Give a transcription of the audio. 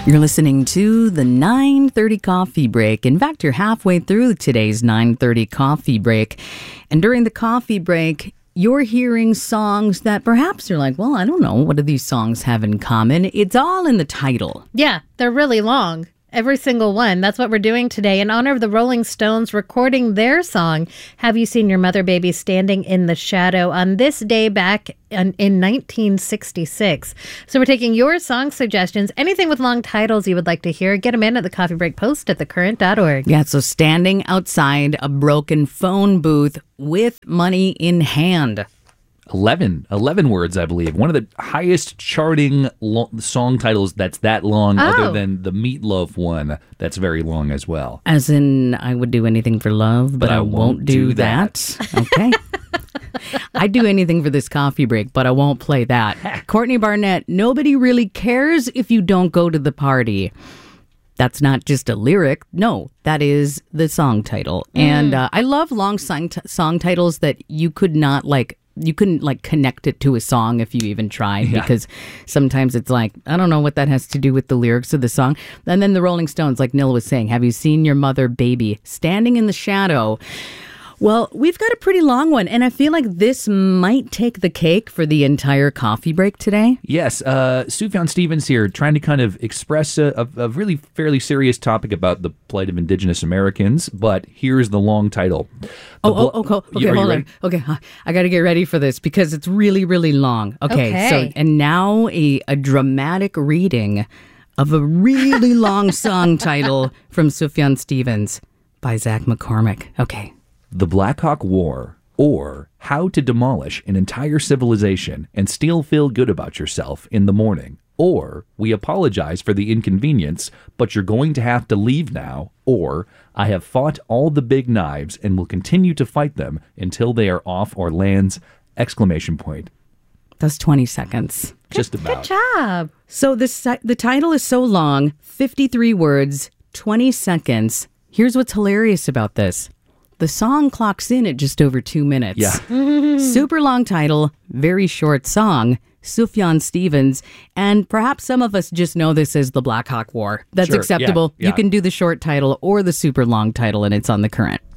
You're listening to the 9:30 Coffee Break. In fact, you're halfway through today's 9:30 Coffee Break. And during the coffee break, you're hearing songs that perhaps you're like, well, I don't know. What do these songs have in common? It's all in the title. Yeah, they're really long. Every single one. That's what we're doing today in honor of the Rolling Stones recording their song, Have You Seen Your Mother, Baby, Standing in the Shadow, on this day back in 1966. So we're taking your song suggestions, anything with long titles you would like to hear. Get them in at the Coffee Break Post at thecurrent.org. Yeah, so standing outside a broken phone booth with money in hand. 11 words, I believe. One of the highest charting song titles that's that long, other than the Meatloaf one that's very long as well. As in, I would do anything for love, but I won't do that. Okay. I'd do anything for this coffee break, but I won't play that. Courtney Barnett, nobody really cares if you don't go to the party. That's not just a lyric. No, that is the song title. And I love long song titles that you couldn't connect it to a song if you even tried, because sometimes it's like, I don't know what that has to do with the lyrics of the song. And then the Rolling Stones, like Nil was saying, Have You Seen Your Mother, Baby, Standing in the Shadow. Well, we've got a pretty long one, and I feel like this might take the cake for the entire coffee break today. Yes, Sufjan Stevens here, trying to kind of express a really fairly serious topic about the plight of Indigenous Americans, but here's the long title. Okay, hold on. Okay, I got to get ready for this because it's really, really long. Okay. So, and now a dramatic reading of a really long song title from Sufjan Stevens by Zach McCormick. Okay. The Black Hawk War, or How to Demolish an Entire Civilization and Still Feel Good About Yourself in the Morning, or We Apologize for the Inconvenience, but You're Going to Have to Leave Now, or I Have Fought All the Big Knives and Will Continue to Fight Them Until They Are Off Our Lands! Exclamation point. That's 20 seconds. Just about. Good job. So the title is so long, 53 words, 20 seconds. Here's what's hilarious about this. The song clocks in at just over 2 minutes. Yeah. Super long title, very short song, Sufjan Stevens, and perhaps some of us just know this as the Black Hawk War. That's Sure, acceptable. yeah. You can do the short title or the super long title, and it's on The Current.